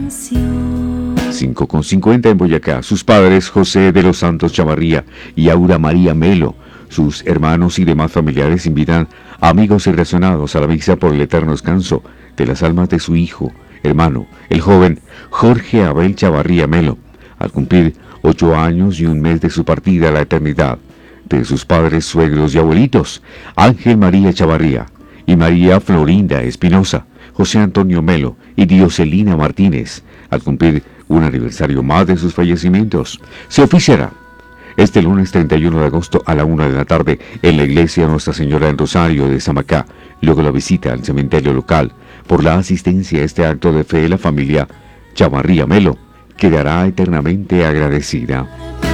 5:50 en Boyacá. Sus padres, José de los Santos Chavarría y Aura María Melo, sus hermanos y demás familiares invitan a amigos y relacionados a la misa por el eterno descanso de las almas de su hijo, hermano, el joven Jorge Abel Chavarría Melo, al cumplir 8 años y un mes de su partida a la eternidad, de sus padres, suegros y abuelitos, Ángel María Chavarría y María Florinda Espinosa, José Antonio Melo y Dioselina Martínez, al cumplir un aniversario más de sus fallecimientos. Se oficiará este lunes 31 de agosto a la 1 de la tarde en la iglesia Nuestra Señora en Rosario de Samacá, luego la visita al cementerio local. Por la asistencia a este acto de fe, la familia Chavarría Melo quedará eternamente agradecida.